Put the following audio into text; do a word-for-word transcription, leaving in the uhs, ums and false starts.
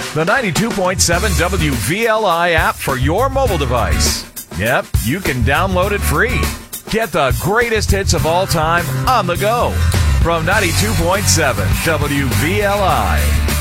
The ninety-two point seven W V L I app for your mobile device. Yep, you can download it free. Get the greatest hits of all time on the go. From ninety-two point seven W V L I.